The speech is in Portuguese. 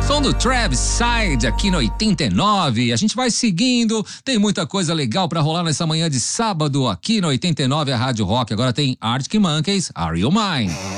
Som do Travis Side aqui no 89. A gente vai seguindo, tem muita coisa legal pra rolar nessa manhã de sábado aqui no 89, a Rádio Rock. Agora tem Arctic Monkeys, Are You Mine?